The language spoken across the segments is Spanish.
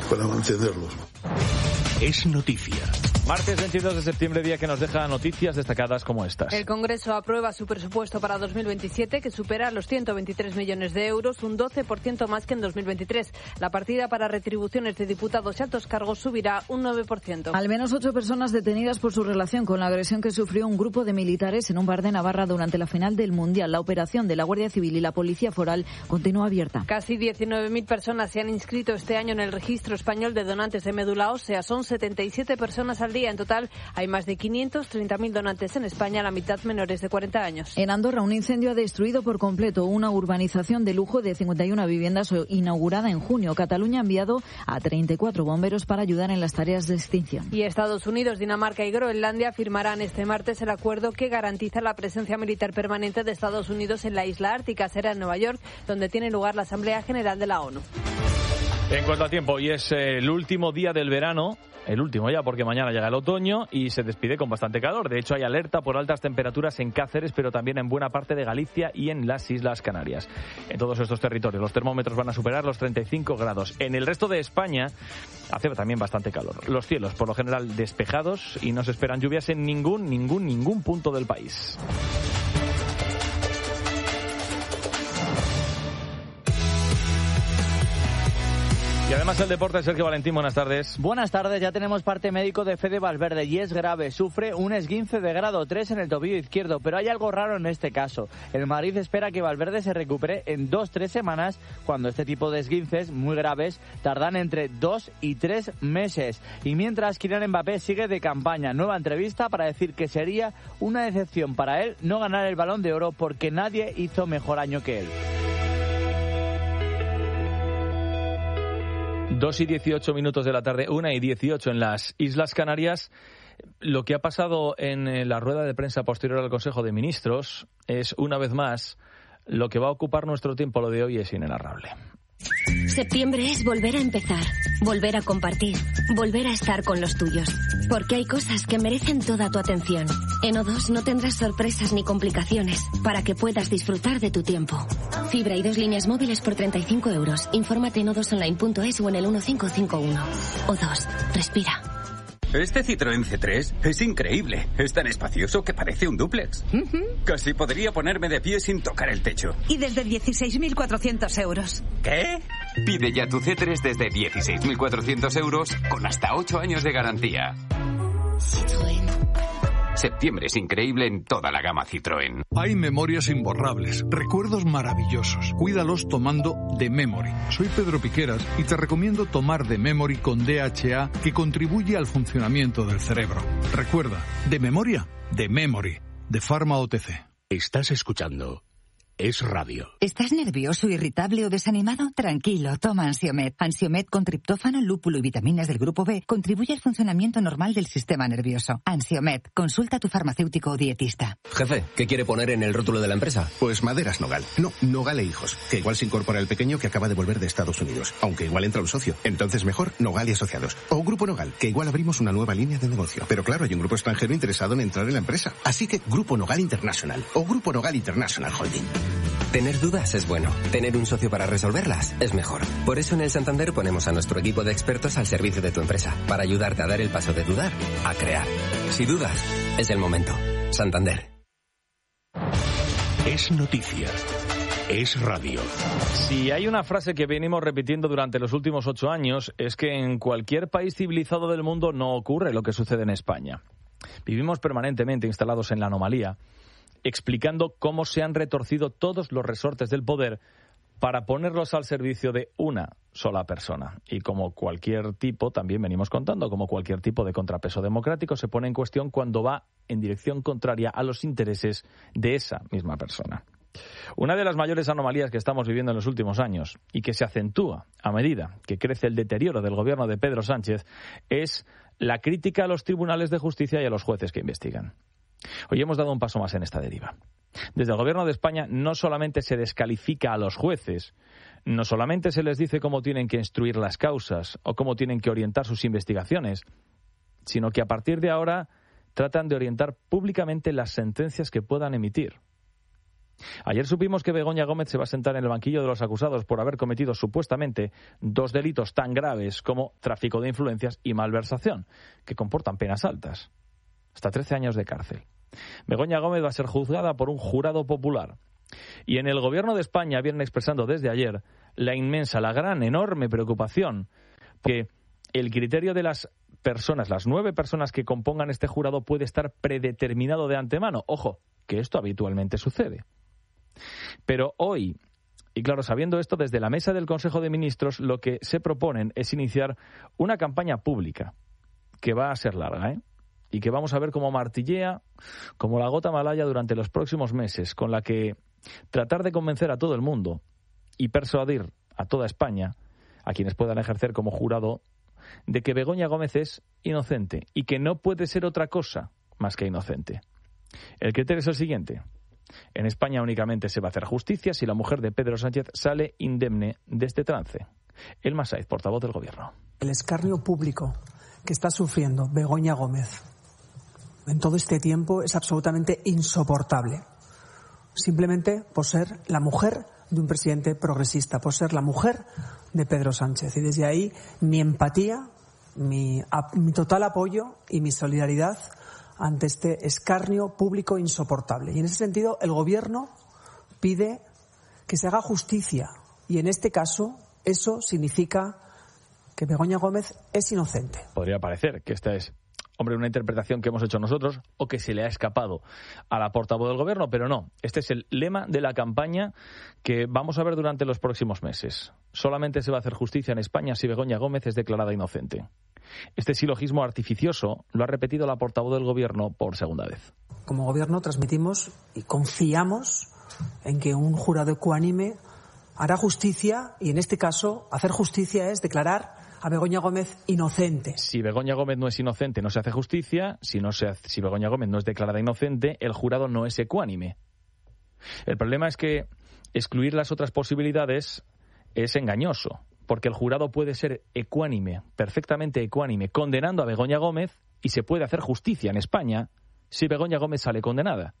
para mantenerlos. Es noticia. Martes 22 de septiembre, día que nos deja noticias destacadas como estas. El Congreso aprueba su presupuesto para 2027, que supera los 123 millones de euros, un 12% más que en 2023. La partida para retribuciones de diputados y altos cargos subirá un 9%. Al menos 8 personas detenidas por su relación con la agresión que sufrió un grupo de militares en un bar de Navarra durante la final del Mundial. La operación de la Guardia Civil y la Policía Foral continúa abierta. Casi 19.000 personas se han inscrito este año en el Registro Español de Donantes de Médula Ósea. Son 77 personas al día. En total hay más de 530.000 donantes en España, la mitad menores de 40 años. En Andorra, un incendio ha destruido por completo una urbanización de lujo de 51 viviendas inaugurada en junio. Cataluña ha enviado a 34 bomberos para ayudar en las tareas de extinción. Y Estados Unidos, Dinamarca y Groenlandia firmarán este martes el acuerdo que garantiza la presencia militar permanente de Estados Unidos en la isla ártica. Será en Nueva York, donde tiene lugar la Asamblea General de la ONU. En cuanto a tiempo, hoy es el último día del verano. El último ya, porque mañana llega el otoño y se despide con bastante calor. De hecho, hay alerta por altas temperaturas en Cáceres, pero también en buena parte de Galicia y en las Islas Canarias. En todos estos territorios los termómetros van a superar los 35 grados. En el resto de España hace también bastante calor. Los cielos, por lo general, despejados y no se esperan lluvias en ningún punto del país. Y además el deporte, Sergio Valentín, buenas tardes. Buenas tardes, ya tenemos parte médico de Fede Valverde y es grave. Sufre un esguince de grado 3 en el tobillo izquierdo, pero hay algo raro en este caso. El Madrid espera que Valverde se recupere en 2-3 semanas, cuando este tipo de esguinces muy graves tardan entre 2 y 3 meses. Y mientras, Kylian Mbappé sigue de campaña. Nueva entrevista para decir que sería una decepción para él no ganar el Balón de Oro porque nadie hizo mejor año que él. 2 y 18 minutos de la tarde, 1 y 18 en las Islas Canarias. Lo que ha pasado en la rueda de prensa posterior al Consejo de Ministros es, una vez más, lo que va a ocupar nuestro tiempo. Lo de hoy es inenarrable. Septiembre es volver a empezar, volver a compartir, volver a estar con los tuyos. Porque hay cosas que merecen toda tu atención. En O2 no tendrás sorpresas ni complicaciones para que puedas disfrutar de tu tiempo. Fibra y 2 líneas móviles por 35 euros. Infórmate en o2online.es o en el 1551. O2, respira. Este Citroën C3 es increíble. Es tan espacioso que parece un dúplex. Casi podría ponerme de pie sin tocar el techo. Y desde 16.400 euros. ¿Qué? Pide ya tu C3 desde 16.400 euros con hasta 8 años de garantía. Citroën. Septiembre es increíble en toda la gama Citroën. Hay memorias imborrables, recuerdos maravillosos. Cuídalos tomando The Memory. Soy Pedro Piqueras y te recomiendo tomar The Memory con DHA, que contribuye al funcionamiento del cerebro. Recuerda, de memoria, The Memory, de Pharma OTC. Estás escuchando Es Radio. ¿Estás nervioso, irritable o desanimado? Tranquilo, toma Ansiomed. Ansiomed con triptófano, lúpulo y vitaminas del grupo B contribuye al funcionamiento normal del sistema nervioso. Ansiomed, consulta a tu farmacéutico o dietista. Jefe, ¿qué quiere poner en el rótulo de la empresa? Pues Maderas Nogal. No, Nogal e Hijos. Que igual se incorpora el pequeño que acaba de volver de Estados Unidos. Aunque igual entra un socio. Entonces mejor Nogal y Asociados. O Grupo Nogal, que igual abrimos una nueva línea de negocio. Pero claro, hay un grupo extranjero interesado en entrar en la empresa. Así que Grupo Nogal International o Grupo Nogal International Holding. Tener dudas es bueno. Tener un socio para resolverlas es mejor. Por eso en el Santander ponemos a nuestro equipo de expertos al servicio de tu empresa, para ayudarte a dar el paso de dudar a crear. Si dudas, es el momento. Santander. Es noticia. Es radio. Si hay una frase que venimos repitiendo durante los últimos 8 años, es que en cualquier país civilizado del mundo no ocurre lo que sucede en España. Vivimos permanentemente instalados en la anomalía, explicando cómo se han retorcido todos los resortes del poder para ponerlos al servicio de una sola persona. Y como cualquier tipo, también venimos contando, como cualquier tipo de contrapeso democrático se pone en cuestión cuando va en dirección contraria a los intereses de esa misma persona. Una de las mayores anomalías que estamos viviendo en los últimos años y que se acentúa a medida que crece el deterioro del gobierno de Pedro Sánchez es la crítica a los tribunales de justicia y a los jueces que investigan. Hoy hemos dado un paso más en esta deriva. Desde el Gobierno de España no solamente se descalifica a los jueces, no solamente se les dice cómo tienen que instruir las causas o cómo tienen que orientar sus investigaciones, sino que a partir de ahora tratan de orientar públicamente las sentencias que puedan emitir. Ayer supimos que Begoña Gómez se va a sentar en el banquillo de los acusados por haber cometido supuestamente 2 delitos tan graves como tráfico de influencias y malversación, que comportan penas altas, hasta 13 años de cárcel. Begoña Gómez va a ser juzgada por un jurado popular. Y en el Gobierno de España vienen expresando desde ayer la inmensa, la gran, enorme preocupación que el criterio de las 9 personas que compongan este jurado puede estar predeterminado de antemano. Ojo, que esto habitualmente sucede. Pero hoy, y claro, sabiendo esto, desde la mesa del Consejo de Ministros lo que se proponen es iniciar una campaña pública que va a ser larga, y que vamos a ver cómo martillea, como la gota malaya durante los próximos meses, con la que tratar de convencer a todo el mundo y persuadir a toda España, a quienes puedan ejercer como jurado, de que Begoña Gómez es inocente y que no puede ser otra cosa más que inocente. El criterio es el siguiente. En España únicamente se va a hacer justicia si la mujer de Pedro Sánchez sale indemne de este trance. Elma Saiz, portavoz del Gobierno. El escarnio público que está sufriendo Begoña Gómez en todo este tiempo es absolutamente insoportable. Simplemente por ser la mujer de un presidente progresista, por ser la mujer de Pedro Sánchez. Y desde ahí mi empatía, mi total apoyo y mi solidaridad ante este escarnio público insoportable. Y en ese sentido, el Gobierno pide que se haga justicia. Y en este caso, eso significa que Begoña Gómez es inocente. Podría parecer que esta es, una interpretación que hemos hecho nosotros o que se le ha escapado a la portavoz del Gobierno, pero no. Este es el lema de la campaña que vamos a ver durante los próximos meses. Solamente se va a hacer justicia en España si Begoña Gómez es declarada inocente. Este silogismo artificioso lo ha repetido la portavoz del Gobierno por segunda vez. Como Gobierno transmitimos y confiamos en que un jurado ecuánime hará justicia, y en este caso hacer justicia es declarar a Begoña Gómez inocente. Si Begoña Gómez no es inocente, no se hace justicia. Si Begoña Gómez no es declarada inocente, el jurado no es ecuánime. El problema es que excluir las otras posibilidades es engañoso, porque el jurado puede ser ecuánime, perfectamente ecuánime, condenando a Begoña Gómez, y se puede hacer justicia en España si Begoña Gómez sale condenada.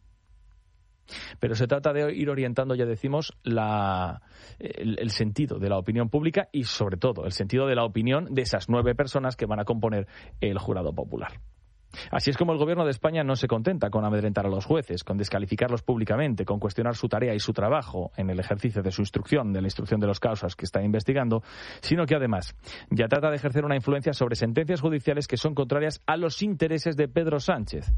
Pero se trata de ir orientando, ya decimos, el sentido de la opinión pública y, sobre todo, el sentido de la opinión de esas 9 personas que van a componer el jurado popular. Así es como el Gobierno de España no se contenta con amedrentar a los jueces, con descalificarlos públicamente, con cuestionar su tarea y su trabajo en el ejercicio de su instrucción, de la instrucción de los casos que está investigando, sino que además ya trata de ejercer una influencia sobre sentencias judiciales que son contrarias a los intereses de Pedro Sánchez.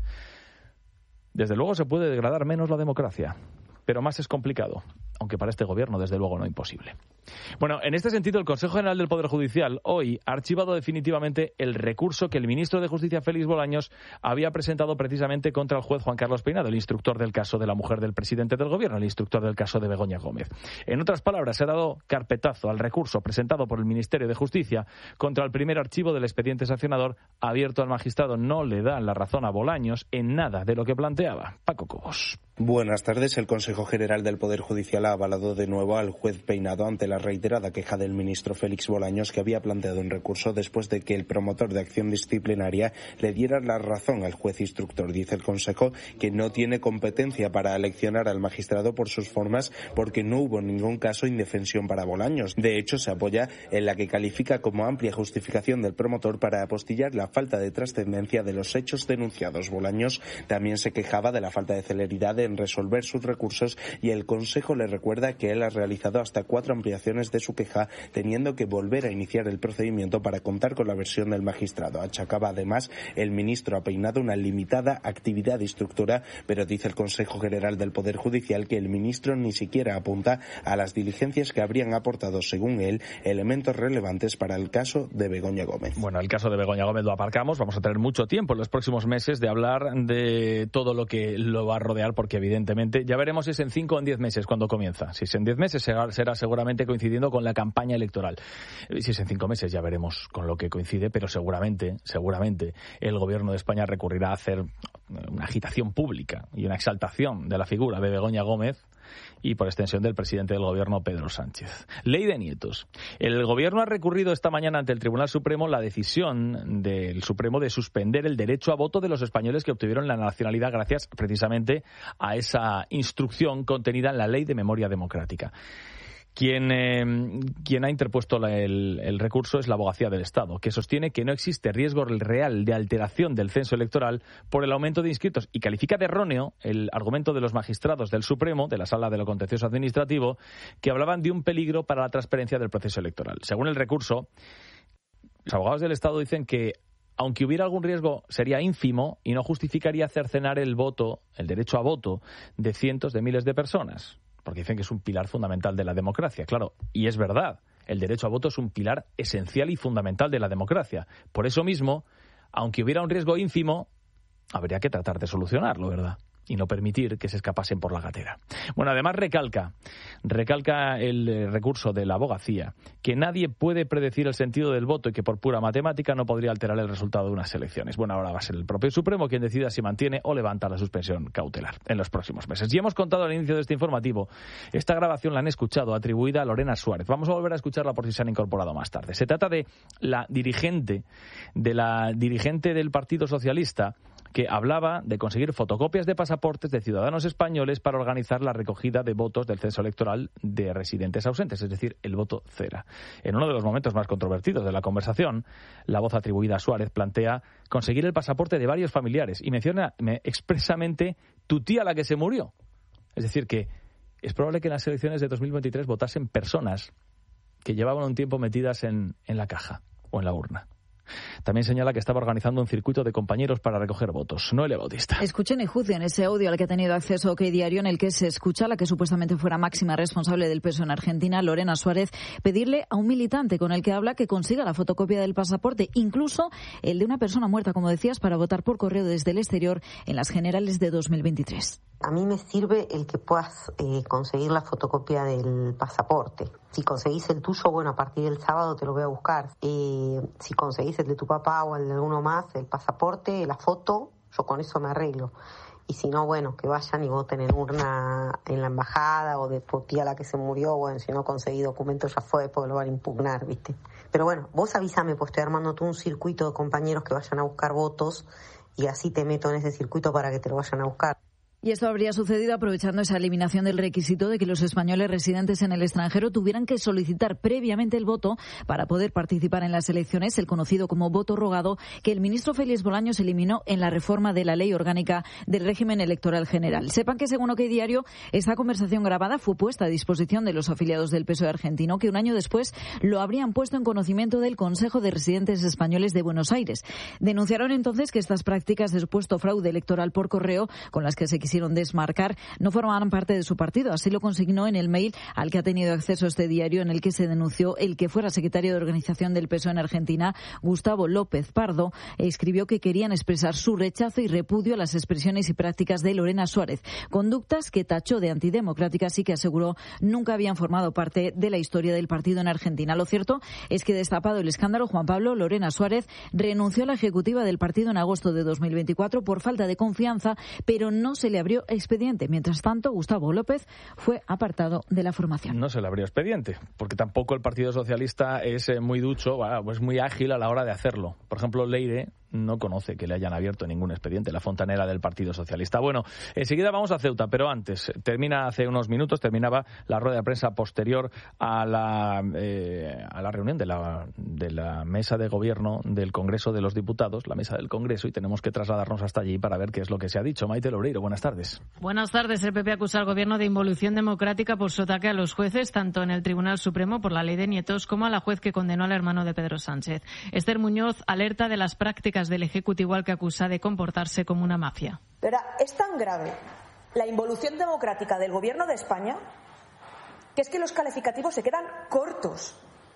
Desde luego se puede degradar menos la democracia, pero más es complicado, aunque para este Gobierno desde luego no imposible. Bueno, en este sentido, el Consejo General del Poder Judicial hoy ha archivado definitivamente el recurso que el ministro de Justicia, Félix Bolaños, había presentado precisamente contra el juez Juan Carlos Peinado, el instructor del caso de la mujer del presidente del Gobierno, el instructor del caso de Begoña Gómez. En otras palabras, se ha dado carpetazo al recurso presentado por el Ministerio de Justicia contra el primer archivo del expediente sancionador abierto al magistrado. No le dan la razón a Bolaños en nada de lo que planteaba. Paco Cobos. Buenas tardes. El Consejo General del Poder Judicial ha avalado de nuevo al juez Peinado ante la reiterada queja del ministro Félix Bolaños, que había planteado un recurso después de que el promotor de acción disciplinaria le diera la razón al juez instructor. Dice el Consejo que no tiene competencia para aleccionar al magistrado por sus formas, porque no hubo ningún caso de indefensión para Bolaños. De hecho, se apoya en la que califica como amplia justificación del promotor para apostillar la falta de trascendencia de los hechos denunciados. Bolaños también se quejaba de la falta de celeridad en resolver sus recursos, y el Consejo le recuerda que él ha realizado hasta 4 ampliaciones de su queja, teniendo que volver a iniciar el procedimiento para contar con la versión del magistrado. Achacaba además el ministro a Peinado una limitada actividad instructora, pero dice el Consejo General del Poder Judicial que el ministro ni siquiera apunta a las diligencias que habrían aportado, según él, elementos relevantes para el caso de Begoña Gómez. Bueno, el caso de Begoña Gómez lo aparcamos. Vamos a tener mucho tiempo en los próximos meses de hablar de todo lo que lo va a rodear, porque evidentemente ya veremos si es en 5 o en 10 meses cuando comienza. Si es en 10 meses será seguramente coincidiendo con la campaña electoral. Si es en 5 meses ya veremos con lo que coincide, pero seguramente el Gobierno de España recurrirá a hacer una agitación pública y una exaltación de la figura de Begoña Gómez y por extensión del presidente del Gobierno, Pedro Sánchez. Ley de nietos. El Gobierno ha recurrido esta mañana ante el Tribunal Supremo la decisión del Supremo de suspender el derecho a voto de los españoles que obtuvieron la nacionalidad gracias precisamente a esa instrucción contenida en la Ley de Memoria Democrática. Quien ha interpuesto el recurso es la Abogacía del Estado, que sostiene que no existe riesgo real de alteración del censo electoral por el aumento de inscritos y califica de erróneo el argumento de los magistrados del Supremo, de la Sala de lo Contencioso Administrativo, que hablaban de un peligro para la transparencia del proceso electoral. Según el recurso, los abogados del Estado dicen que aunque hubiera algún riesgo, sería ínfimo y no justificaría cercenar el derecho a voto de cientos de miles de personas. Porque dicen que es un pilar fundamental de la democracia. Claro, y es verdad, el derecho a voto es un pilar esencial y fundamental de la democracia. Por eso mismo, aunque hubiera un riesgo ínfimo, habría que tratar de solucionarlo, ¿verdad? Y no permitir que se escapasen por la gatera. Bueno, además recalca el recurso de la abogacía que nadie puede predecir el sentido del voto y que por pura matemática no podría alterar el resultado de unas elecciones. Bueno, ahora va a ser el propio Supremo quien decida si mantiene o levanta la suspensión cautelar en los próximos meses. Y hemos contado al inicio de este informativo, esta grabación la han escuchado, atribuida a Lorena Suárez. Vamos a volver a escucharla por si se han incorporado más tarde. Se trata de la dirigente del Partido Socialista, que hablaba de conseguir fotocopias de pasaportes de ciudadanos españoles para organizar la recogida de votos del censo electoral de residentes ausentes, es decir, el voto cera. En uno de los momentos más controvertidos de la conversación, la voz atribuida a Suárez plantea conseguir el pasaporte de varios familiares y menciona expresamente tu tía la que se murió. Es decir, que es probable que en las elecciones de 2023 votasen personas que llevaban un tiempo metidas en la caja o en la urna. También señala que estaba organizando un circuito de compañeros para recoger votos. Noelia Bautista. Escuchen y juzguen ese audio al que ha tenido acceso OK Diario, en el que se escucha a la que supuestamente fuera máxima responsable del PSOE en Argentina, Lorena Suárez, pedirle a un militante con el que habla que consiga la fotocopia del pasaporte, incluso el de una persona muerta, como decías, para votar por correo desde el exterior en las generales de 2023. A mí me sirve el que puedas conseguir la fotocopia del pasaporte. Si conseguís el tuyo, bueno, a partir del sábado te lo voy a buscar. Si conseguís el de tu papá o el de alguno más, el pasaporte, la foto, yo con eso me arreglo. Y si no, bueno, que vayan y voten en urna en la embajada o de tu tía la que se murió. Bueno, si no conseguí documentos ya fue, porque lo van a impugnar, ¿viste? Pero bueno, vos avísame, pues estoy armando tú un circuito de compañeros que vayan a buscar votos y así te meto en ese circuito para que te lo vayan a buscar. Y esto habría sucedido aprovechando esa eliminación del requisito de que los españoles residentes en el extranjero tuvieran que solicitar previamente el voto para poder participar en las elecciones, el conocido como voto rogado, que el ministro Félix Bolaños eliminó en la reforma de la Ley Orgánica del Régimen Electoral General. Sepan que, según OK Diario, esta conversación grabada fue puesta a disposición de los afiliados del PSOE argentino, que un año después lo habrían puesto en conocimiento del Consejo de Residentes Españoles de Buenos Aires. Denunciaron entonces que estas prácticas de supuesto fraude electoral por correo, con las que se quisieron desmarcar, no formaban parte de su partido. Así lo consignó en el mail al que ha tenido acceso este diario, en el que se denunció el que fuera secretario de organización del PSOE en Argentina, Gustavo López Pardo, escribió que querían expresar su rechazo y repudio a las expresiones y prácticas de Lorena Suárez, conductas que tachó de antidemocráticas y que aseguró nunca habían formado parte de la historia del partido en Argentina. Lo cierto es que, destapado el escándalo, Juan Pablo, Lorena Suárez renunció a la ejecutiva del partido en agosto de 2024 por falta de confianza, pero no se le abrió expediente. Mientras tanto, Gustavo López fue apartado de la formación. No se le abrió expediente, porque tampoco el Partido Socialista es muy ducho, pues muy ágil a la hora de hacerlo. Por ejemplo, Leire no conoce que le hayan abierto ningún expediente, la fontanera del Partido Socialista. Bueno, enseguida vamos a Ceuta, pero antes, terminaba la rueda de prensa posterior a la reunión de la mesa de gobierno del Congreso de los Diputados, la mesa del Congreso, y tenemos que trasladarnos hasta allí para ver qué es lo que se ha dicho. Maite Loureiro, buenas tardes. Buenas tardes. El PP acusa al Gobierno de involución democrática por su ataque a los jueces, tanto en el Tribunal Supremo por la ley de nietos como a la juez que condenó al hermano de Pedro Sánchez. Esther Muñoz alerta de las prácticas del Ejecutivo, al que acusa de comportarse como una mafia. Pero es tan grave la involución democrática del Gobierno de España que es que los calificativos se quedan cortos.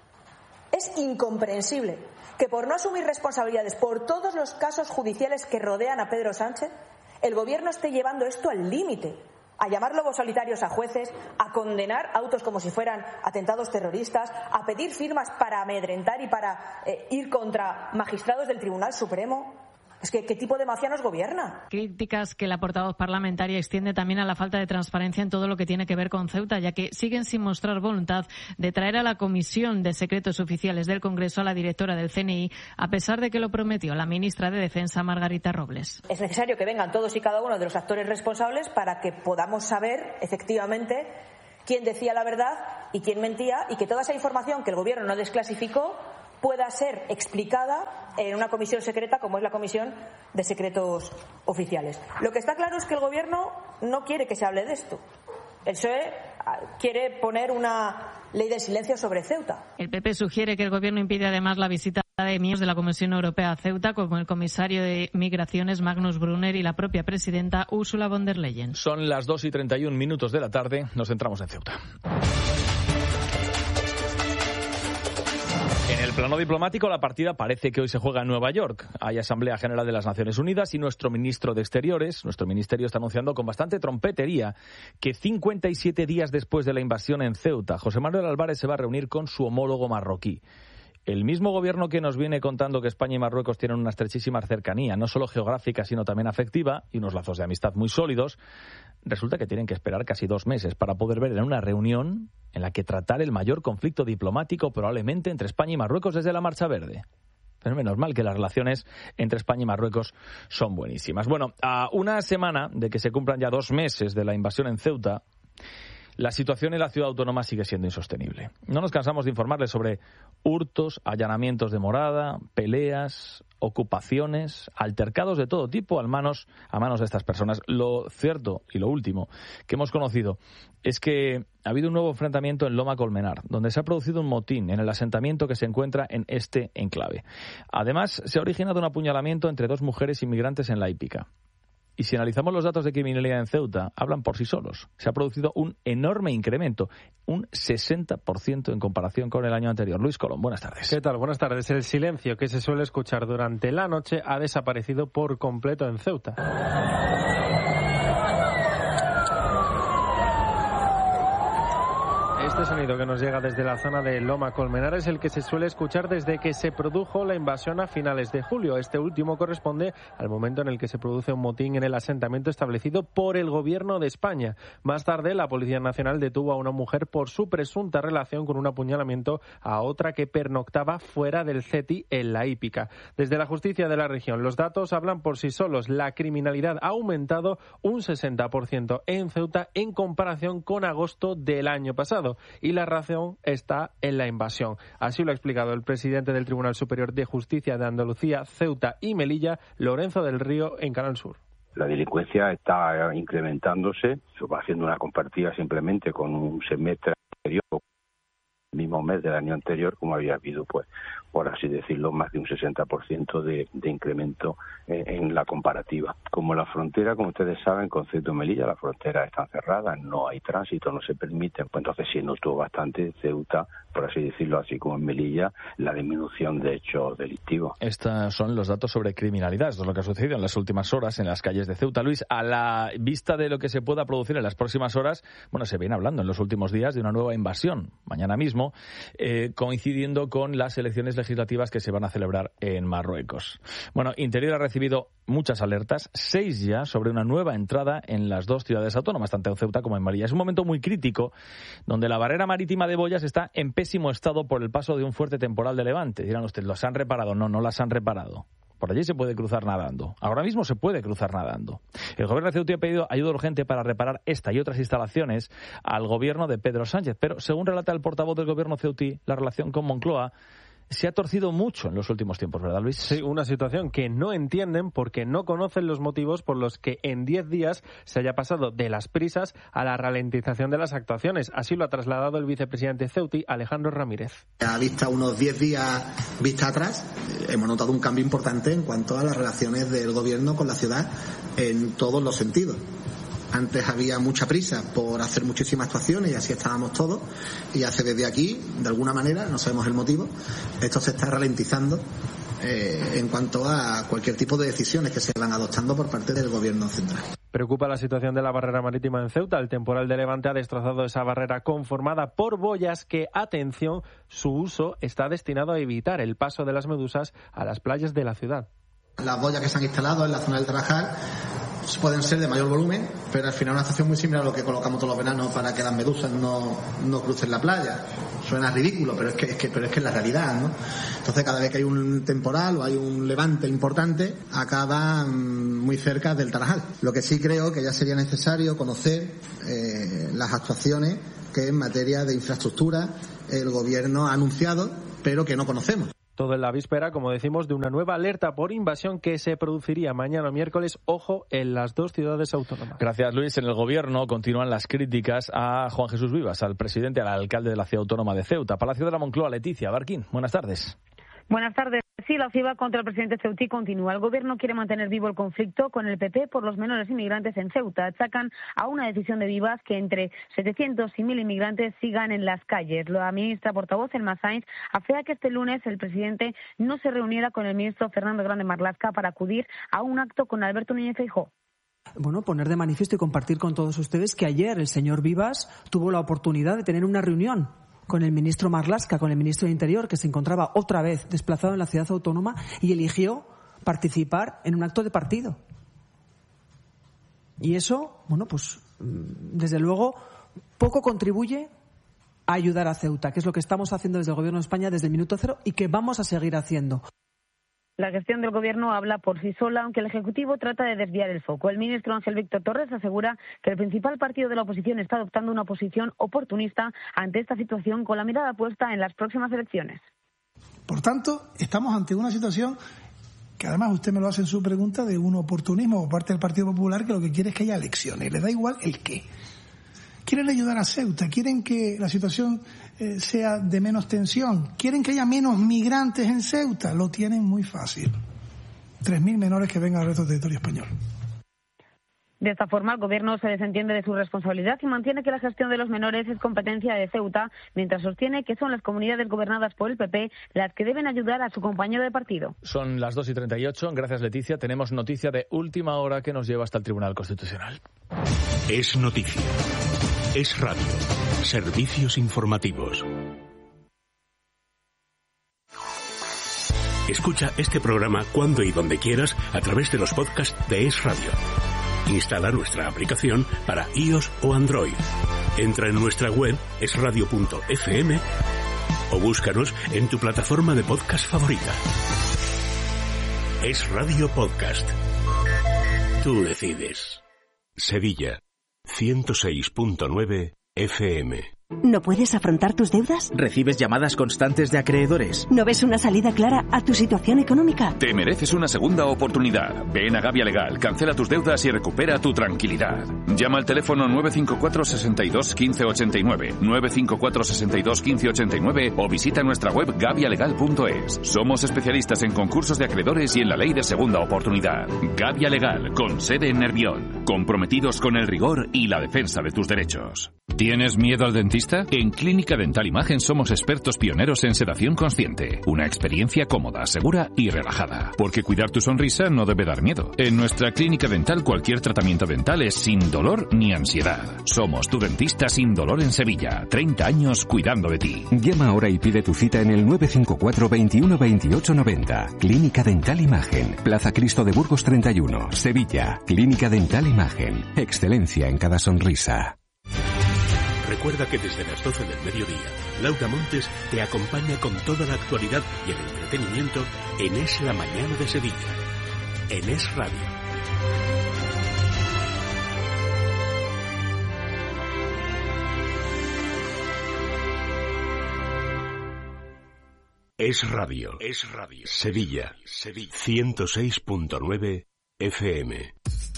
Es incomprensible que, por no asumir responsabilidades por todos los casos judiciales que rodean a Pedro Sánchez, el Gobierno esté llevando esto al límite, a llamar lobos solitarios a jueces, a condenar autos como si fueran atentados terroristas, a pedir firmas para amedrentar y para ir contra magistrados del Tribunal Supremo. Es que, ¿qué tipo de mafia nos gobierna? Críticas que la portavoz parlamentaria extiende también a la falta de transparencia en todo lo que tiene que ver con Ceuta, ya que siguen sin mostrar voluntad de traer a la Comisión de Secretos Oficiales del Congreso a la directora del CNI, a pesar de que lo prometió la ministra de Defensa, Margarita Robles. Es necesario que vengan todos y cada uno de los actores responsables para que podamos saber, efectivamente, quién decía la verdad y quién mentía, y que toda esa información que el Gobierno no desclasificó pueda ser explicada en una comisión secreta como es la Comisión de Secretos Oficiales. Lo que está claro es que el Gobierno no quiere que se hable de esto. El PSOE quiere poner una ley del silencio sobre Ceuta. El PP sugiere que el Gobierno impide además la visita de miembros de la Comisión Europea a Ceuta, como el comisario de Migraciones Magnus Brunner y la propia presidenta Ursula von der Leyen. Son las 2:31 de la tarde. Nos centramos en Ceuta. En el plano diplomático, la partida parece que hoy se juega en Nueva York. Hay Asamblea General de las Naciones Unidas y nuestro ministro de Exteriores, nuestro ministerio, está anunciando con bastante trompetería que 57 días después de la invasión en Ceuta, José Manuel Álvarez se va a reunir con su homólogo marroquí. El mismo gobierno que nos viene contando que España y Marruecos tienen una estrechísima cercanía, no solo geográfica, sino también afectiva, y unos lazos de amistad muy sólidos, resulta que tienen que esperar casi 2 meses para poder ver en una reunión en la que tratar el mayor conflicto diplomático probablemente entre España y Marruecos desde la Marcha Verde. Pero menos mal que las relaciones entre España y Marruecos son buenísimas. Bueno, a una semana de que se cumplan ya 2 meses de la invasión en Ceuta, la situación en la ciudad autónoma sigue siendo insostenible. No nos cansamos de informarles sobre hurtos, allanamientos de morada, peleas, ocupaciones, altercados de todo tipo a manos de estas personas. Lo cierto y lo último que hemos conocido es que ha habido un nuevo enfrentamiento en Loma Colmenar, donde se ha producido un motín en el asentamiento que se encuentra en este enclave. Además, se ha originado un apuñalamiento entre 2 mujeres inmigrantes en La Hípica. Y si analizamos los datos de criminalidad en Ceuta, hablan por sí solos. Se ha producido un enorme incremento, un 60% en comparación con el año anterior. Luis Colón, buenas tardes. ¿Qué tal? Buenas tardes. El silencio que se suele escuchar durante la noche ha desaparecido por completo en Ceuta. Este sonido que nos llega desde la zona de Loma Colmenar es el que se suele escuchar desde que se produjo la invasión a finales de julio. Este último corresponde al momento en el que se produce un motín en el asentamiento establecido por el Gobierno de España. Más tarde, la Policía Nacional detuvo a una mujer por su presunta relación con un apuñalamiento a otra que pernoctaba fuera del CETI en La Hípica. Desde la justicia de la región, los datos hablan por sí solos. La criminalidad ha aumentado un 60% en Ceuta en comparación con agosto del año pasado. Y la razón está en la invasión. Así lo ha explicado el presidente del Tribunal Superior de Justicia de Andalucía, Ceuta y Melilla, Lorenzo del Río, en Canal Sur. La delincuencia está incrementándose, se va haciendo una comparativa simplemente con un semestre anterior, el mismo mes del año anterior, como había habido, pues, por así decirlo, más de un 60% de incremento en la comparativa. Como la frontera, como ustedes saben, con Ceuta y Melilla, las fronteras están cerradas, no hay tránsito, no se permite, pues entonces sí notó bastante Ceuta, por así decirlo, así como en Melilla, la disminución de hechos delictivos. Estos son los datos sobre criminalidad. Esto es lo que ha sucedido en las últimas horas en las calles de Ceuta. Luis, a la vista de lo que se pueda producir en las próximas horas, bueno, se viene hablando en los últimos días de una nueva invasión, mañana mismo, coincidiendo con las elecciones legislativas que se van a celebrar en Marruecos. Bueno, Interior ha recibido muchas alertas, 6 ya, sobre una nueva entrada en las 2 ciudades autónomas, tanto en Ceuta como en Melilla. Es un momento muy crítico, donde la barrera marítima de Boyas está en pésimo estado por el paso de un fuerte temporal de levante. Dirán ustedes, ¿las han reparado? No, no las han reparado. Por allí se puede cruzar nadando. Ahora mismo se puede cruzar nadando. El gobierno de Ceuta ha pedido ayuda urgente para reparar esta y otras instalaciones al gobierno de Pedro Sánchez. Pero, según relata el portavoz del gobierno ceutí, la relación con Moncloa se ha torcido mucho en los últimos tiempos, ¿verdad, Luis? Sí, una situación que no entienden porque no conocen los motivos por los que en 10 días se haya pasado de las prisas a la ralentización de las actuaciones. Así lo ha trasladado el vicepresidente ceutí, Alejandro Ramírez. A vista unos 10 días vista atrás, hemos notado un cambio importante en cuanto a las relaciones del gobierno con la ciudad en todos los sentidos. Antes había mucha prisa por hacer muchísimas actuaciones y así estábamos todos, y hace desde aquí, de alguna manera, no sabemos el motivo, esto se está ralentizando en cuanto a cualquier tipo de decisiones que se van adoptando por parte del gobierno central. Preocupa la situación de la barrera marítima en Ceuta. El temporal de Levante ha destrozado esa barrera conformada por boyas que, atención, su uso está destinado a evitar el paso de las medusas a las playas de la ciudad. Las boyas que se han instalado en la zona del Tarajal pueden ser de mayor volumen, pero al final una estación muy similar a lo que colocamos todos los veranos para que las medusas no crucen la playa. Suena ridículo, pero es que es la realidad, ¿no? Entonces, cada vez que hay un temporal o hay un levante importante, acaban muy cerca del Tarajal. Lo que sí creo que ya sería necesario conocer las actuaciones que en materia de infraestructura el Gobierno ha anunciado, pero que no conocemos. Todo en la víspera, como decimos, de una nueva alerta por invasión que se produciría mañana miércoles, ojo, en las 2 ciudades autónomas. Gracias, Luis. En el Gobierno continúan las críticas a Juan Jesús Vivas, al presidente, al alcalde de la ciudad autónoma de Ceuta. Palacio de la Moncloa, Leticia Barquín, buenas tardes. Buenas tardes. Sí, la ofensiva contra el presidente ceutí continúa. El Gobierno quiere mantener vivo el conflicto con el PP por los menores inmigrantes en Ceuta. Achacan a una decisión de Vivas que entre 700 y 1.000 inmigrantes sigan en las calles. La ministra portavoz, Elma Sainz, afea que este lunes el presidente no se reuniera con el ministro Fernando Grande Marlaska para acudir a un acto con Alberto Núñez Feijóo. Bueno, poner de manifiesto y compartir con todos ustedes que ayer el señor Vivas tuvo la oportunidad de tener una reunión con el ministro Marlaska, con el ministro de Interior, que se encontraba otra vez desplazado en la ciudad autónoma y eligió participar en un acto de partido. Y eso, bueno, pues desde luego poco contribuye a ayudar a Ceuta, que es lo que estamos haciendo desde el Gobierno de España desde el minuto cero y que vamos a seguir haciendo. La gestión del Gobierno habla por sí sola, aunque el Ejecutivo trata de desviar el foco. El ministro Ángel Víctor Torres asegura que el principal partido de la oposición está adoptando una posición oportunista ante esta situación, con la mirada puesta en las próximas elecciones. Por tanto, estamos ante una situación que además usted me lo hace en su pregunta, de un oportunismo por parte del Partido Popular que lo que quiere es que haya elecciones. Le da igual el qué. Quieren ayudar a Ceuta, quieren que la situación sea de menos tensión, quieren que haya menos migrantes en Ceuta. Lo tienen muy fácil. 3.000 menores que vengan al resto del territorio español. De esta forma, el Gobierno se desentiende de su responsabilidad y mantiene que la gestión de los menores es competencia de Ceuta, mientras sostiene que son las comunidades gobernadas por el PP las que deben ayudar a su compañero de partido. Son las 2:38. Gracias, Leticia. Tenemos noticia de última hora que nos lleva hasta el Tribunal Constitucional. Es noticia. Es radio. Servicios informativos. Escucha este programa cuando y donde quieras a través de los podcasts de Es Radio. Instala nuestra aplicación para iOS o Android. Entra en nuestra web esradio.fm o búscanos en tu plataforma de podcast favorita. Es Radio Podcast. Tú decides. Sevilla, 106.9 FM. ¿No puedes afrontar tus deudas? ¿Recibes llamadas constantes de acreedores? ¿No ves una salida clara a tu situación económica? Te mereces una segunda oportunidad. Ven a Gavia Legal, cancela tus deudas y recupera tu tranquilidad. Llama al teléfono 954 62 1589, 954 62 1589 o visita nuestra web gavialegal.es. Somos especialistas en concursos de acreedores y en la ley de segunda oportunidad. Gavia Legal, con sede en Nervión. Comprometidos con el rigor y la defensa de tus derechos. ¿Tienes miedo al dentista? En Clínica Dental Imagen somos expertos pioneros en sedación consciente. Una experiencia cómoda, segura y relajada. Porque cuidar tu sonrisa no debe dar miedo. En nuestra clínica dental cualquier tratamiento dental es sin dolor ni ansiedad. Somos tu dentista sin dolor en Sevilla. 30 años cuidando de ti. Llama ahora y pide tu cita en el 954 21 28 90. Clínica Dental Imagen. Plaza Cristo de Burgos 31, Sevilla. Clínica Dental Imagen. Excelencia en cada sonrisa. Recuerda que desde las 12 del mediodía, Laura Montes te acompaña con toda la actualidad y el entretenimiento en Es la Mañana de Sevilla, en Es Radio. Es Radio. Es Radio. Sevilla. 106.9 FM.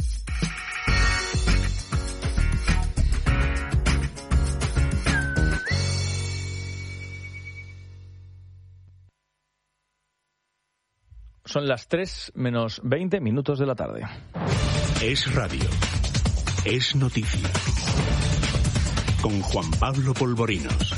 Son las 3 menos 20 minutos de la tarde. Es Radio. Es noticia. Con Juan Pablo Polvorinos.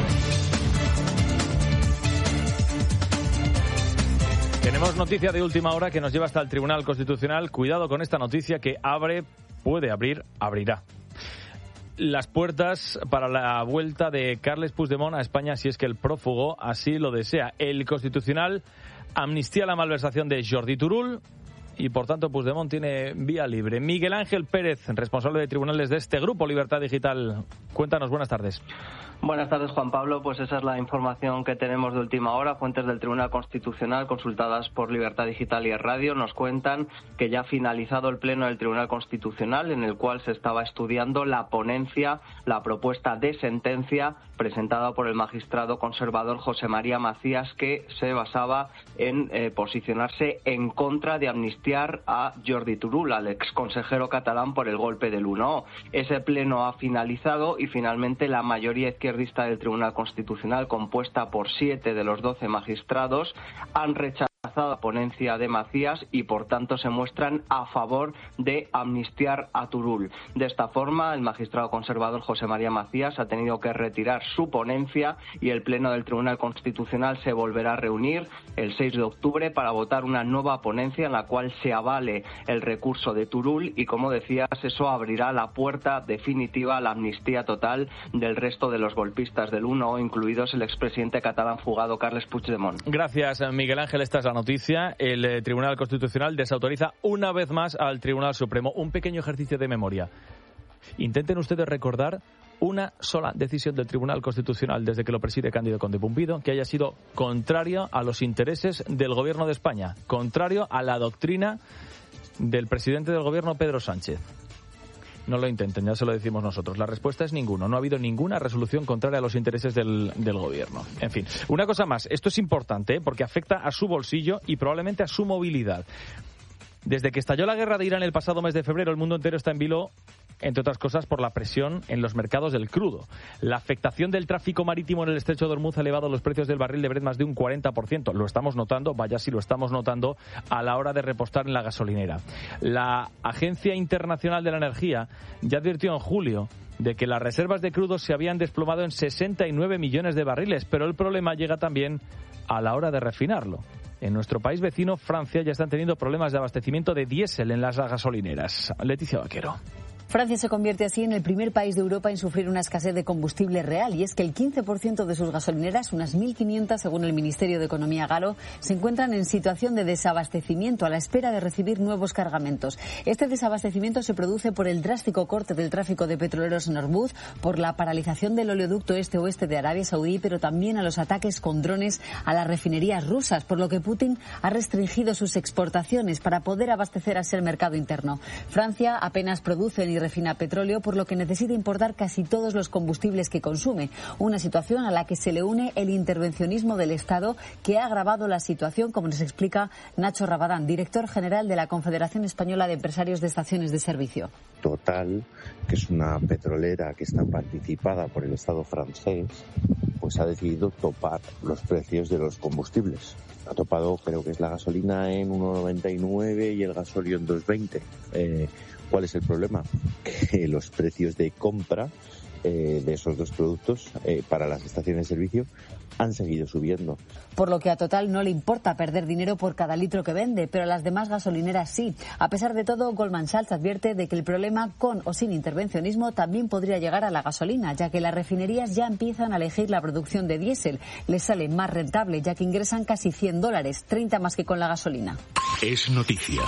Tenemos noticia de última hora que nos lleva hasta el Tribunal Constitucional. Cuidado con esta noticia que puede abrir, abrirá las puertas para la vuelta de Carles Puigdemont a España si es que el prófugo así lo desea. El Constitucional amnistía a la malversación de Jordi Turull y, por tanto, Puigdemont tiene vía libre. Miguel Ángel Pérez, responsable de tribunales de este grupo Libertad Digital. Cuéntanos, buenas tardes. Buenas tardes, Juan Pablo. Pues esa es la información que tenemos de última hora. Fuentes del Tribunal Constitucional consultadas por Libertad Digital y Radio nos cuentan que ya ha finalizado el pleno del Tribunal Constitucional, en el cual se estaba estudiando la ponencia, la propuesta de sentencia presentada por el magistrado conservador José María Macías, que se basaba en posicionarse en contra de amnistiar a Jordi Turull, al exconsejero catalán, por el golpe del 1. Ese pleno ha finalizado y finalmente la mayoría izquierdista del Tribunal Constitucional, compuesta por 7 de los 12 magistrados, han rechazado la ponencia de Macías y, por tanto, se muestran a favor de amnistiar a Turull. De esta forma, el magistrado conservador José María Macías ha tenido que retirar su ponencia y el Pleno del Tribunal Constitucional se volverá a reunir el 6 de octubre para votar una nueva ponencia en la cual se avale el recurso de Turull y, como decías, eso abrirá la puerta definitiva a la amnistía total del resto de los golpistas del 1, incluidos el expresidente catalán fugado Carles Puigdemont. Gracias, Miguel Ángel. Esta es la noticia. El Tribunal Constitucional desautoriza una vez más al Tribunal Supremo. Un pequeño ejercicio de memoria. Intenten ustedes recordar una sola decisión del Tribunal Constitucional desde que lo preside Cándido Conde Pumpido que haya sido contrario a los intereses del Gobierno de España, contrario a la doctrina del presidente del Gobierno, Pedro Sánchez. No lo intenten, ya se lo decimos nosotros. La respuesta es ninguno. No ha habido ninguna resolución contraria a los intereses del Gobierno. En fin, una cosa más. Esto es importante, porque afecta a su bolsillo y probablemente a su movilidad. Desde que estalló la guerra de Irán el pasado mes de febrero, el mundo entero está en vilo, entre otras cosas, por la presión en los mercados del crudo. La afectación del tráfico marítimo en el estrecho de Hormuz ha elevado los precios del barril de Brent más de un 40%. Lo estamos notando, vaya si lo estamos notando, a la hora de repostar en la gasolinera. La Agencia Internacional de la Energía ya advirtió en julio de que las reservas de crudo se habían desplomado en 69 millones de barriles, pero el problema llega también a la hora de refinarlo. En nuestro país vecino, Francia, ya están teniendo problemas de abastecimiento de diésel en las gasolineras. Leticia Vaquero. Francia se convierte así en el primer país de Europa en sufrir una escasez de combustible real, y es que el 15% de sus gasolineras, unas 1.500 según el Ministerio de Economía galo, se encuentran en situación de desabastecimiento a la espera de recibir nuevos cargamentos. Este desabastecimiento se produce por el drástico corte del tráfico de petroleros en Hormuz, por la paralización del oleoducto este-oeste de Arabia Saudí, pero también a los ataques con drones a las refinerías rusas, por lo que Putin ha restringido sus exportaciones para poder abastecer así el mercado interno. Francia apenas produce ni refina petróleo, por lo que necesita importar casi todos los combustibles que consume, una situación a la que se le une el intervencionismo del Estado, que ha agravado la situación, como nos explica Nacho Rabadán, director general de la Confederación Española de Empresarios de Estaciones de Servicio. Total, que es una petrolera que está participada por el Estado francés, pues ha decidido topar los precios de los combustibles. Ha topado, creo que es la gasolina en 1,99 y el gasóleo en 2,20. ¿Cuál es el problema? Que los precios de compra de esos dos productos para las estaciones de servicio han seguido subiendo. Por lo que a Total no le importa perder dinero por cada litro que vende, pero a las demás gasolineras sí. A pesar de todo, Goldman Sachs advierte de que el problema, con o sin intervencionismo, también podría llegar a la gasolina, ya que las refinerías ya empiezan a elegir la producción de diésel. Les sale más rentable, ya que ingresan casi $100, 30 más que con la gasolina. Es noticia.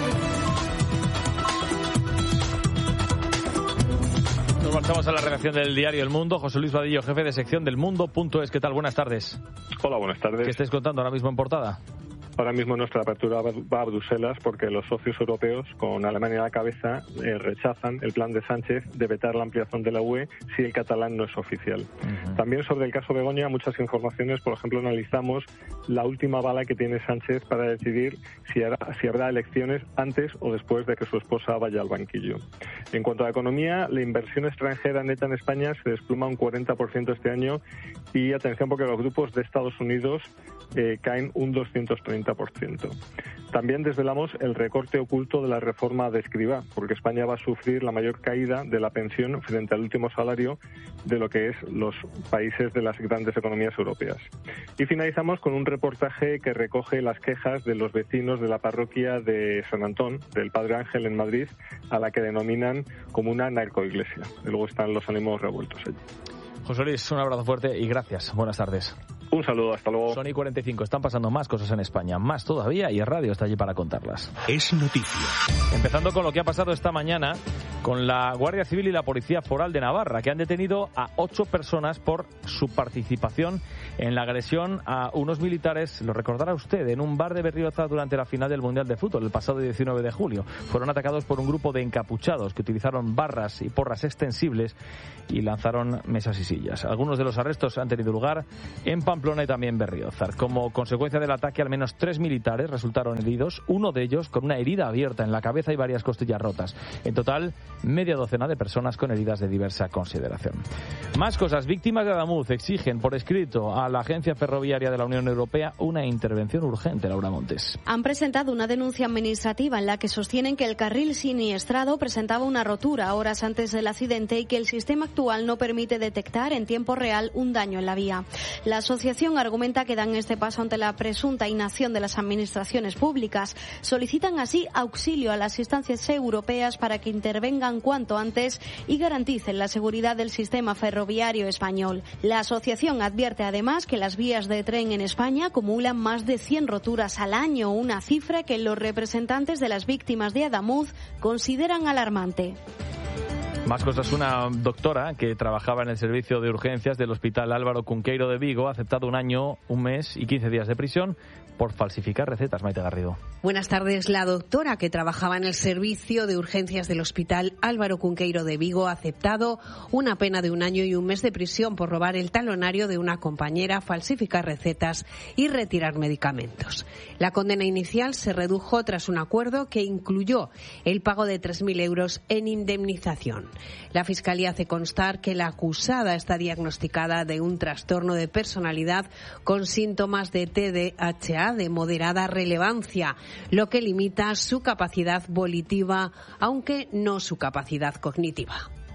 Nos marchamos a la redacción del diario El Mundo. José Luis Vadillo, jefe de sección del Mundo.es. ¿Qué tal? Buenas tardes. Hola, buenas tardes. ¿Qué estáis contando ahora mismo en portada? Ahora mismo nuestra apertura va a Bruselas porque los socios europeos, con Alemania a la cabeza, rechazan el plan de Sánchez de vetar la ampliación de la UE si el catalán no es oficial. También sobre el caso Begoña, muchas informaciones. Por ejemplo, analizamos la última bala que tiene Sánchez para decidir si habrá elecciones antes o después de que su esposa vaya al banquillo. En cuanto a la economía, la inversión extranjera neta en España se desploma un 40% este año y atención porque los grupos de Estados Unidos caen un 230%. También desvelamos el recorte oculto de la reforma de Escrivá, porque España va a sufrir la mayor caída de la pensión frente al último salario de lo que es los países de las grandes economías europeas. Y finalizamos con un reportaje que recoge las quejas de los vecinos de la parroquia de San Antón, del Padre Ángel en Madrid, a la que denominan como una narcoiglesia. Y luego están los ánimos revueltos allí. José Luis, un abrazo fuerte y gracias. Buenas tardes. Un saludo, hasta luego. Son y 45, están pasando más cosas en España, más todavía, y el radio está allí para contarlas. Es noticia. Empezando con lo que ha pasado esta mañana con la Guardia Civil y la Policía Foral de Navarra, que han detenido a 8 personas por su participación en la agresión a unos militares, lo recordará usted, en un bar de Berrioza durante la final del Mundial de Fútbol, el pasado 19 de julio. Fueron atacados por un grupo de encapuchados que utilizaron barras y porras extensibles y lanzaron mesas y sillas. Algunos de los arrestos han tenido lugar en Pamplona y también Berriozar. Como consecuencia del ataque, al menos 3 militares resultaron heridos, uno de ellos con una herida abierta en la cabeza y varias costillas rotas. En total, media docena de personas con heridas de diversa consideración. Más cosas. Víctimas de Adamuz exigen por escrito a la Agencia Ferroviaria de la Unión Europea una intervención urgente. Laura Montes. Han presentado una denuncia administrativa en la que sostienen que el carril siniestrado presentaba una rotura horas antes del accidente y que el sistema actual no permite detectar en tiempo real un daño en la vía. La asociación argumenta que dan este paso ante la presunta inacción de las administraciones públicas. Solicitan así auxilio a las instancias europeas para que intervengan cuanto antes y garanticen la seguridad del sistema ferroviario español. La asociación advierte además que las vías de tren en España acumulan más de 100 roturas al año, una cifra que los representantes de las víctimas de Adamuz consideran alarmante. Más cosas. Una doctora que trabajaba en el servicio de urgencias del Hospital Álvaro Cunqueiro de Vigo ha aceptado 1 año, 1 mes y 15 días de prisión por falsificar recetas. Maite Garrido. Buenas tardes. La doctora que trabajaba en el servicio de urgencias del Hospital Álvaro Cunqueiro de Vigo ha aceptado una pena de 1 año y 1 mes de prisión por robar el talonario de una compañera, falsificar recetas y retirar medicamentos. La condena inicial se redujo tras un acuerdo que incluyó el pago de 3.000 euros en indemnización. La Fiscalía hace constar que la acusada está diagnosticada de un trastorno de personalidad con síntomas de TDAH de moderada relevancia, lo que limita su capacidad volitiva, aunque no su capacidad cognitiva.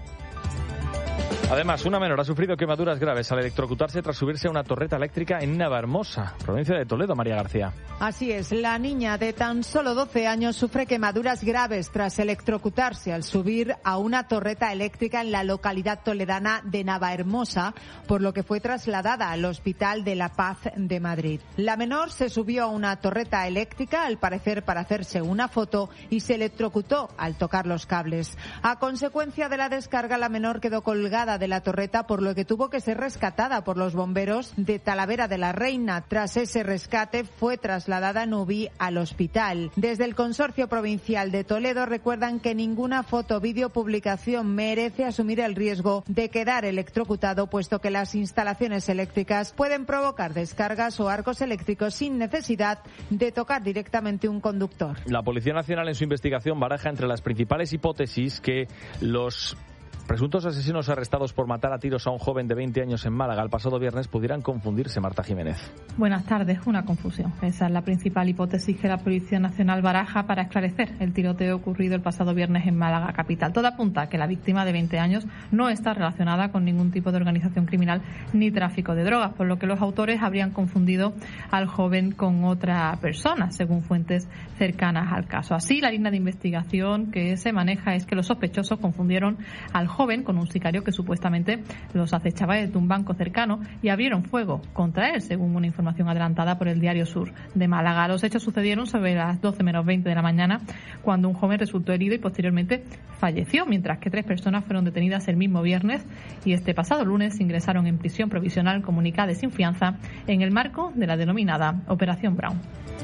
Además, una menor ha sufrido quemaduras graves al electrocutarse tras subirse a una torreta eléctrica en Navahermosa, provincia de Toledo. María García. Así es, la niña de tan solo 12 años sufre quemaduras graves tras electrocutarse al subir a una torreta eléctrica en la localidad toledana de Navahermosa, por lo que fue trasladada al Hospital de la Paz de Madrid. La menor se subió a una torreta eléctrica, al parecer para hacerse una foto, y se electrocutó al tocar los cables. A consecuencia de la descarga, la menor quedó colgada de la torreta, por lo que tuvo que ser rescatada por los bomberos de Talavera de la Reina. Tras ese rescate fue trasladada en UBI al hospital. Desde el Consorcio Provincial de Toledo recuerdan que ninguna foto, vídeo, publicación merece asumir el riesgo de quedar electrocutado, puesto que las instalaciones eléctricas pueden provocar descargas o arcos eléctricos sin necesidad de tocar directamente un conductor. La Policía Nacional en su investigación baraja entre las principales hipótesis que los presuntos asesinos arrestados por matar a tiros a un joven de 20 años en Málaga el pasado viernes pudieran confundirse. Marta Jiménez. Buenas tardes. Una confusión. Esa es la principal hipótesis que la Policía Nacional baraja para esclarecer el tiroteo ocurrido el pasado viernes en Málaga capital. Todo apunta a que la víctima de 20 años no está relacionada con ningún tipo de organización criminal ni tráfico de drogas, por lo que los autores habrían confundido al joven con otra persona, según fuentes cercanas al caso. Así, la línea de investigación que se maneja es que los sospechosos confundieron al joven con un sicario que supuestamente los acechaba desde un banco cercano y abrieron fuego contra él, según una información adelantada por el Diario Sur de Málaga. Los hechos sucedieron sobre las 12 menos 20 de la mañana, cuando un joven resultó herido y posteriormente falleció, mientras que 3 personas fueron detenidas el mismo viernes y este pasado lunes ingresaron en prisión provisional comunicada sin fianza en el marco de la denominada Operación Brown.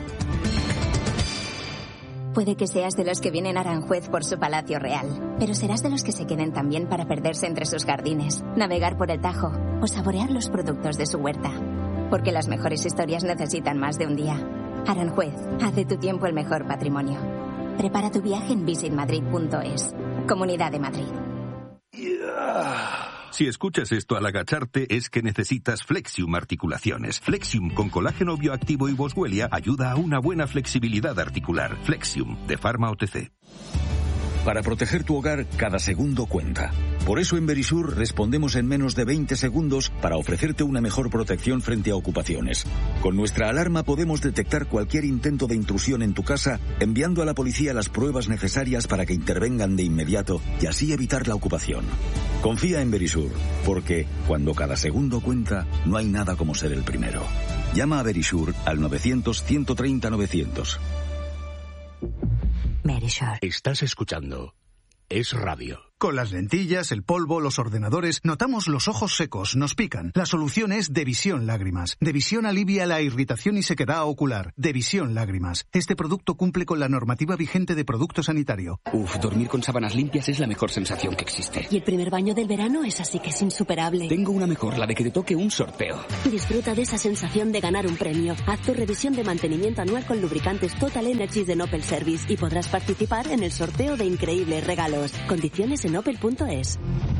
Puede que seas de los que vienen a Aranjuez por su palacio real, pero serás de los que se queden también para perderse entre sus jardines, navegar por el Tajo o saborear los productos de su huerta. Porque las mejores historias necesitan más de un día. Aranjuez, haz de tu tiempo el mejor patrimonio. Prepara tu viaje en visitmadrid.es. Comunidad de Madrid. Si escuchas esto al agacharte es que necesitas Flexium Articulaciones. Flexium con colágeno bioactivo y boswellia ayuda a una buena flexibilidad articular. Flexium de Pharma OTC. Para proteger tu hogar, cada segundo cuenta. Por eso en Verisur respondemos en menos de 20 segundos para ofrecerte una mejor protección frente a ocupaciones. Con nuestra alarma podemos detectar cualquier intento de intrusión en tu casa, enviando a la policía las pruebas necesarias para que intervengan de inmediato y así evitar la ocupación. Confía en Verisur, porque cuando cada segundo cuenta, no hay nada como ser el primero. Llama a Verisur al 900-130-900. Verisur. Estás escuchando Es Radio. Con las lentillas, el polvo, los ordenadores, notamos los ojos secos, nos pican. La solución es Devisión Lágrimas. Devisión alivia la irritación y sequedad ocular. Devisión Lágrimas. Este producto cumple con la normativa vigente de producto sanitario. Dormir con sábanas limpias es la mejor sensación que existe. Y el primer baño del verano es así que es insuperable. Tengo una mejor, la de que te toque un sorteo. Disfruta de esa sensación de ganar un premio. Haz tu revisión de mantenimiento anual con lubricantes Total Energies de Opel Service y podrás participar en el sorteo de increíbles regalos. Condiciones en opel.es.